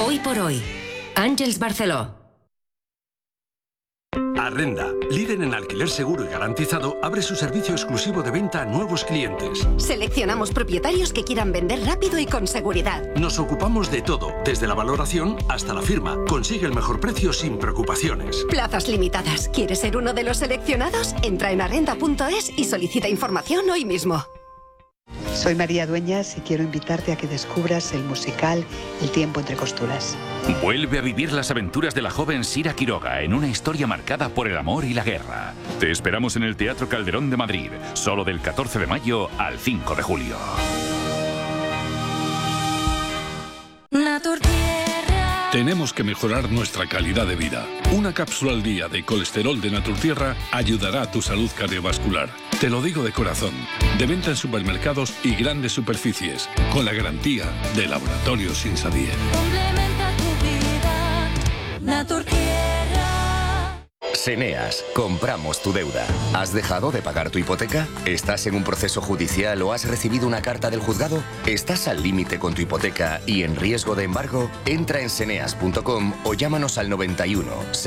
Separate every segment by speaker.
Speaker 1: Hoy por hoy. Àngels Barceló.
Speaker 2: Arrenda, líder en alquiler seguro y garantizado, abre su servicio exclusivo de venta a nuevos clientes.
Speaker 3: Seleccionamos propietarios que quieran vender rápido y con seguridad.
Speaker 2: Nos ocupamos de todo, desde la valoración hasta la firma. Consigue el mejor precio sin preocupaciones.
Speaker 3: Plazas limitadas. ¿Quieres ser uno de los seleccionados? Entra en arrenda.es y solicita información hoy mismo.
Speaker 4: Soy María Dueñas y quiero invitarte a que descubras el musical El tiempo entre costuras.
Speaker 5: Vuelve a vivir las aventuras de la joven Sira Quiroga en una historia marcada por el amor y la guerra. Te esperamos en el Teatro Calderón de Madrid, solo del 14 de mayo al 5 de julio.
Speaker 6: Tenemos que mejorar nuestra calidad de vida. Una cápsula al día de colesterol de Naturtierra ayudará a tu salud cardiovascular. Te lo digo de corazón. De venta en supermercados y grandes superficies, con la garantía de Laboratorios Insadier.
Speaker 7: Complementa tu vida, Naturtierra.
Speaker 8: Seneas, compramos tu deuda. ¿Has dejado de pagar tu hipoteca? ¿Estás en un proceso judicial o has recibido una carta del juzgado? ¿Estás al límite con tu hipoteca y en riesgo de embargo? Entra en seneas.com o llámanos al 91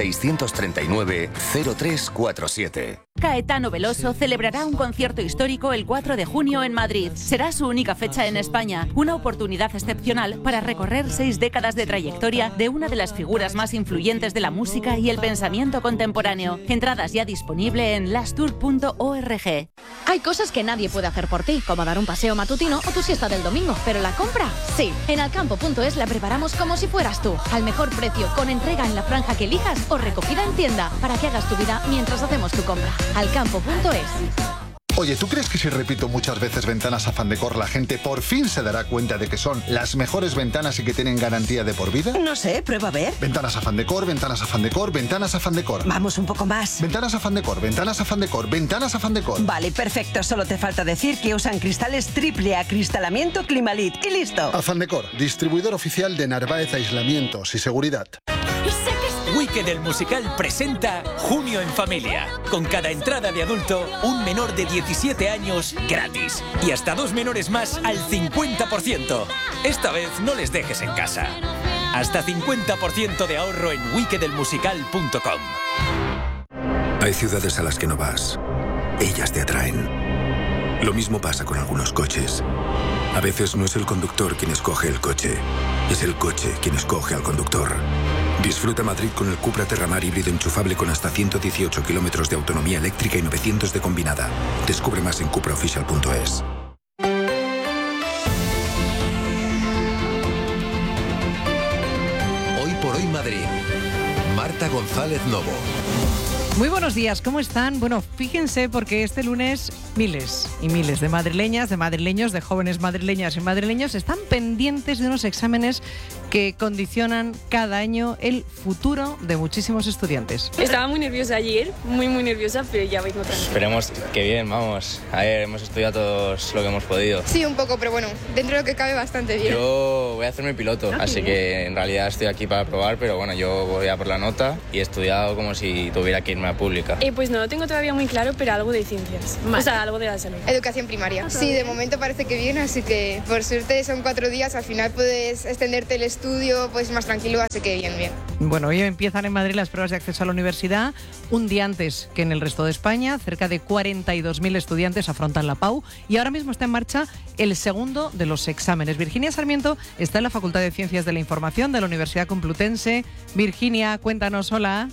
Speaker 8: 639 0347.
Speaker 9: Caetano Veloso celebrará un concierto histórico el 4 de junio en Madrid. Será su única fecha en España, una oportunidad excepcional para recorrer 6 décadas de trayectoria de una de las figuras más influyentes de la música y el pensamiento contemporáneo. Entradas ya disponible en lastur.org.
Speaker 10: Hay cosas que nadie puede hacer por ti, como dar un paseo matutino o tu siesta del domingo, pero la compra, sí. En alcampo.es la preparamos como si fueras tú, al mejor precio, con entrega en la franja que elijas o recogida en tienda, para que hagas tu vida mientras hacemos tu compra. Alcampo.es.
Speaker 11: Oye, ¿tú crees que si repito muchas veces Ventanas Afán Decor, la gente por fin se dará cuenta de que son las mejores ventanas y que tienen garantía de por vida?
Speaker 12: No sé, prueba a ver.
Speaker 11: Ventanas Afán Decor, Ventanas Afán Decor, Ventanas Afán Decor.
Speaker 12: Vamos un poco más.
Speaker 11: Ventanas Afán Decor, Ventanas Afán Decor, Ventanas Afán Decor.
Speaker 12: Vale, perfecto. Solo te falta decir que usan cristales triple acristalamiento Climalit y listo.
Speaker 11: Afán Decor, distribuidor oficial de Narváez Aislamientos y Seguridad.
Speaker 13: Wicked el musical presenta Junio en Familia. Con cada entrada de adulto, un menor de 17 años gratis. Y hasta 2 menores más al 50%. Esta vez no les dejes en casa. Hasta 50% de ahorro en wickedelmusical.com.
Speaker 14: Hay ciudades a las que no vas. Ellas te atraen. Lo mismo pasa con algunos coches. A veces no es el conductor quien escoge el coche. Es el coche quien escoge al conductor. Disfruta Madrid con el Cupra Terramar híbrido enchufable con hasta 118 kilómetros de autonomía eléctrica y 900 de combinada. Descubre más en cupraofficial.es.
Speaker 15: Hoy por hoy Madrid. Marta González Novo.
Speaker 16: Muy buenos días, ¿cómo están? Bueno, fíjense porque este lunes miles y miles de madrileñas, de madrileños, de jóvenes madrileñas y madrileños están pendientes de unos exámenes que condicionan cada año el futuro de muchísimos estudiantes.
Speaker 17: Estaba muy nerviosa ayer, muy nerviosa, pero ya vengo tranquila.
Speaker 18: Esperemos que bien, vamos. Ayer hemos estudiado todos lo que hemos podido.
Speaker 19: Sí, un poco, pero bueno, dentro de lo que cabe bastante bien.
Speaker 18: Yo voy a hacerme piloto, así que en realidad estoy aquí para probar, pero bueno, yo voy a por la nota y he estudiado como si tuviera que irme a pública.
Speaker 17: Pues no lo tengo todavía muy claro, pero algo de ciencias, o sea, algo de la salud.
Speaker 19: Educación primaria. Sí, de momento parece que bien, así que por suerte son 4 días, al final puedes extenderte el estudio, pues más tranquilo, así que bien.
Speaker 16: Bueno, hoy empiezan en Madrid las pruebas de acceso a la universidad, un día antes que en el resto de España. Cerca de 42.000 estudiantes afrontan la PAU y ahora mismo está en marcha el segundo de los exámenes. Virginia Sarmiento está en la Facultad de Ciencias de la Información de la Universidad Complutense. Virginia, cuéntanos, hola.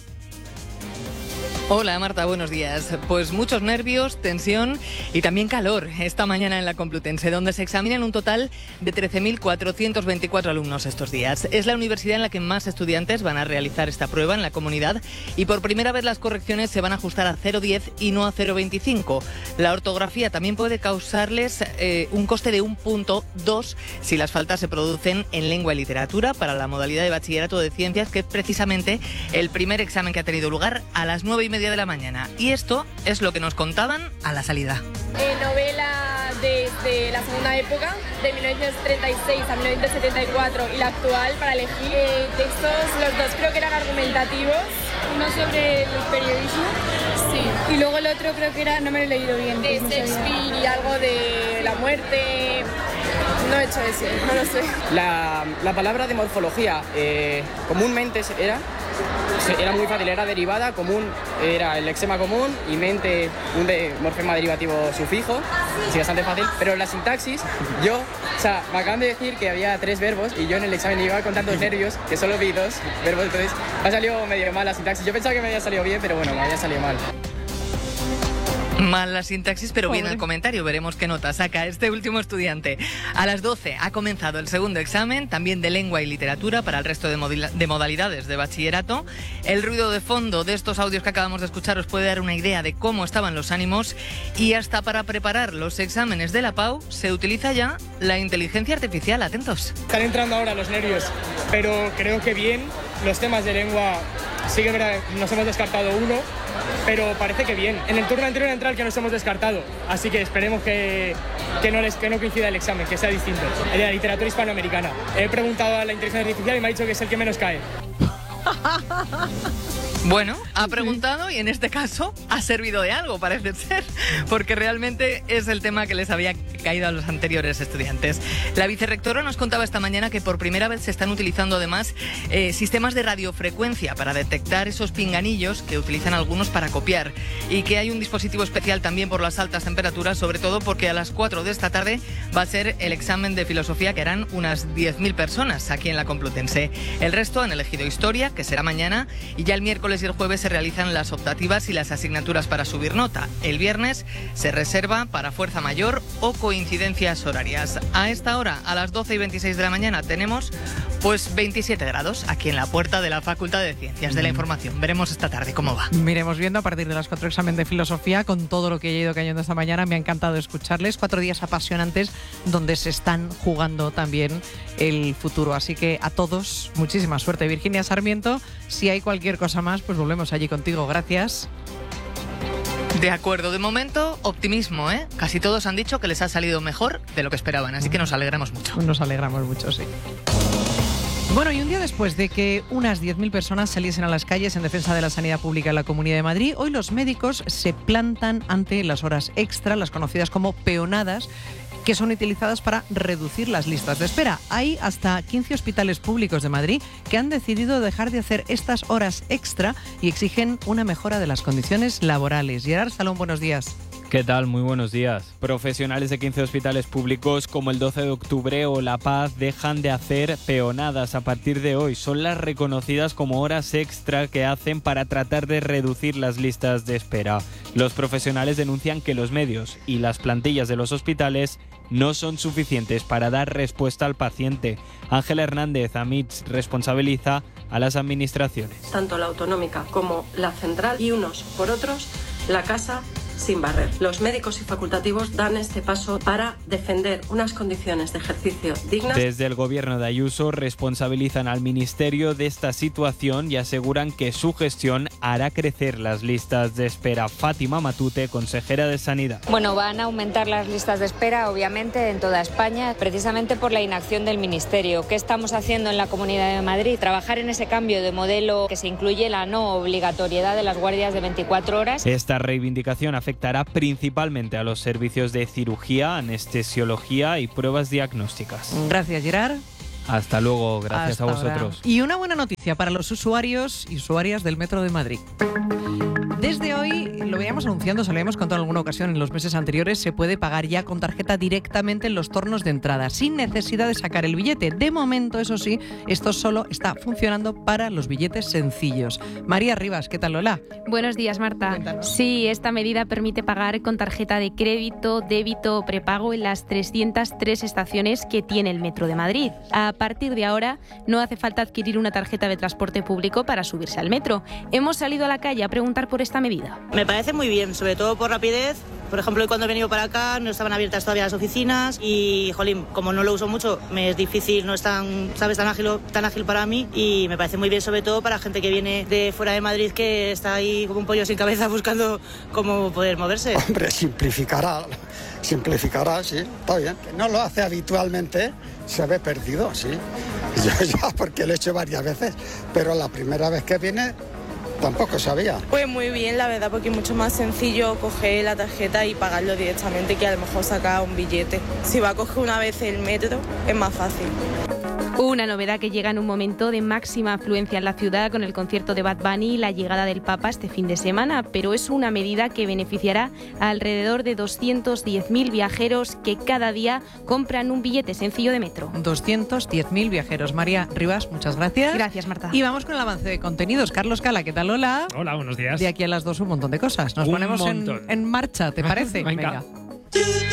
Speaker 20: Hola Marta, buenos días. Pues muchos nervios, tensión y también calor esta mañana en la Complutense, donde se examinan un total de 13.424 alumnos estos días. Es la universidad en la que más estudiantes van a realizar esta prueba en la comunidad y por primera vez las correcciones se van a ajustar a 0,10 y no a 0,25. La ortografía también puede causarles un coste de 1,2 si las faltas se producen en lengua y literatura para la modalidad de bachillerato de ciencias, que es precisamente el primer examen que ha tenido lugar a las 9:30 de la mañana. Y esto es lo que nos contaban a la salida.
Speaker 17: Novela desde la segunda época, de 1936 a 1974, y la actual para elegir. Textos, los dos creo que eran argumentativos. Uno sobre el periodismo. Sí. Y luego el otro creo que era, no me lo he leído bien. De Shakespeare y algo de la muerte. No he hecho eso, no lo sé.
Speaker 21: La palabra de morfología, comúnmente era muy fácil, era derivada, común, era el lexema común y mente, un morfema derivativo sufijo, así bastante fácil. Pero la sintaxis, me acaban de decir que había 3 verbos y yo en el examen iba con tantos nervios que solo vi 2 verbos, entonces me ha salido medio mal la sintaxis. Yo pensaba que me había salido bien, pero bueno, me había salido mal.
Speaker 20: Mal la sintaxis, pero bien el comentario. Veremos qué nota saca este último estudiante. A las 12 ha comenzado el segundo examen, también de lengua y literatura para el resto de modalidades de bachillerato. El ruido de fondo de estos audios que acabamos de escuchar os puede dar una idea de cómo estaban los ánimos, y hasta para preparar los exámenes de la PAU se utiliza ya la inteligencia artificial. Atentos.
Speaker 22: Están entrando ahora los nervios, pero creo que bien. Los temas de lengua sí que nos hemos descartado uno, pero parece que bien. En el turno anterior entra el que nos hemos descartado, así que esperemos que no coincida el examen, que sea distinto. El de la literatura hispanoamericana. He preguntado a la inteligencia artificial y me ha dicho que es el que menos cae.
Speaker 20: Bueno, ha preguntado y en este caso ha servido de algo, parece ser, porque realmente es el tema que les había caído a los anteriores estudiantes. La vicerrectora nos contaba esta mañana que por primera vez se están utilizando además sistemas de radiofrecuencia para detectar esos pinganillos que utilizan algunos para copiar, y que hay un dispositivo especial también por las altas temperaturas, sobre todo porque a las 4 de esta tarde va a ser el examen de filosofía, que harán unas 10.000 personas aquí en la Complutense. El resto han elegido historia, que será mañana, y ya el miércoles y el jueves se realizan las optativas y las asignaturas para subir nota. El viernes se reserva para fuerza mayor o coincidencias horarias. A esta hora, a las 12 y 26 de la mañana, tenemos pues 27 grados aquí en la puerta de la Facultad de Ciencias de la Información. Veremos esta tarde cómo va.
Speaker 16: Miremos viendo a partir de las 4 examen de filosofía, con todo lo que he ido cayendo esta mañana. Me ha encantado escucharles. 4 días apasionantes donde se están jugando también el futuro. Así que a todos, muchísima suerte. Virginia Sarmiento, si hay cualquier cosa más, pues volvemos allí contigo. Gracias.
Speaker 20: De acuerdo, de momento, optimismo, ¿eh? Casi todos han dicho que les ha salido mejor de lo que esperaban, así que nos alegramos mucho.
Speaker 16: Nos alegramos mucho, sí. Bueno, y un día después de que unas 10.000 personas saliesen a las calles en defensa de la sanidad pública en la Comunidad de Madrid, hoy los médicos se plantan ante las horas extra, las conocidas como peonadas, que son utilizadas para reducir las listas de espera. Hay hasta 15 hospitales públicos de Madrid que han decidido dejar de hacer estas horas extra y exigen una mejora de las condiciones laborales. Gerard Salón, buenos días.
Speaker 23: ¿Qué tal? Muy buenos días. Profesionales de 15 hospitales públicos como el 12 de octubre o La Paz dejan de hacer peonadas a partir de hoy. Son las reconocidas como horas extra que hacen para tratar de reducir las listas de espera. Los profesionales denuncian que los medios y las plantillas de los hospitales no son suficientes para dar respuesta al paciente. Ángela Hernández Amits responsabiliza a las administraciones.
Speaker 24: Tanto la autonómica como la central, y unos por otros, la casa sin barrer. Los médicos y facultativos dan este paso para defender unas condiciones de ejercicio dignas.
Speaker 23: Desde el gobierno de Ayuso responsabilizan al Ministerio de esta situación y aseguran que su gestión hará crecer las listas de espera. Fátima Matute, consejera de Sanidad.
Speaker 25: Bueno, van a aumentar las listas de espera, obviamente, en toda España, precisamente por la inacción del Ministerio. ¿Qué estamos haciendo en la Comunidad de Madrid? Trabajar en ese cambio de modelo que se incluye la no obligatoriedad de las guardias de 24 horas.
Speaker 23: Esta reivindicación afectará principalmente a los servicios de cirugía, anestesiología y pruebas diagnósticas.
Speaker 16: Gracias, Gerard.
Speaker 23: Hasta luego, gracias
Speaker 16: Hasta
Speaker 23: a vosotros.
Speaker 16: Ahora. Y una buena noticia para los usuarios y usuarias del Metro de Madrid. Desde hoy, lo veíamos anunciando, se lo habíamos contado en alguna ocasión en los meses anteriores, se puede pagar ya con tarjeta directamente en los tornos de entrada, sin necesidad de sacar el billete. De momento, eso sí, esto solo está funcionando para los billetes sencillos. María Rivas, ¿qué tal, Lola?
Speaker 26: Buenos días, Marta.
Speaker 16: Cuéntanos.
Speaker 26: Sí, esta medida permite pagar con tarjeta de crédito, débito o prepago en las 303 estaciones que tiene el Metro de Madrid. A partir de ahora, no hace falta adquirir una tarjeta de transporte público para subirse al metro. Hemos salido a la calle a preguntar por esta medida.
Speaker 27: Me parece muy bien, sobre todo por rapidez. Por ejemplo, hoy cuando he venido para acá no estaban abiertas todavía las oficinas y, jolín, como no lo uso mucho, me es difícil, no es tan, ¿sabes?, tan ágil para mí, y me parece muy bien, sobre todo para gente que viene de fuera de Madrid, que está ahí como un pollo sin cabeza buscando cómo poder moverse.
Speaker 28: Hombre, simplificará, sí, está bien. Que no lo hace habitualmente, se ve perdido, sí. Yo ya, porque lo he hecho varias veces, pero la primera vez que viene tampoco sabía.
Speaker 1: Pues muy bien, la verdad, porque es mucho más sencillo coger la tarjeta y pagarlo directamente que a lo mejor sacar un billete. Si va a coger una vez el metro, es más fácil.
Speaker 26: Una novedad que llega en un momento de máxima afluencia en la ciudad con el concierto de Bad Bunny y la llegada del Papa este fin de semana, pero es una medida que beneficiará a alrededor de 210.000 viajeros que cada día compran un billete sencillo de metro.
Speaker 16: 210.000 viajeros. María Rivas, muchas gracias.
Speaker 26: Gracias, Marta.
Speaker 16: Y vamos con el avance de contenidos. Carlos Cala, ¿qué tal? Hola.
Speaker 2: Hola, buenos días.
Speaker 16: De aquí a las 2 un montón de cosas. Nos ponemos en marcha, ¿te parece?
Speaker 2: Venga.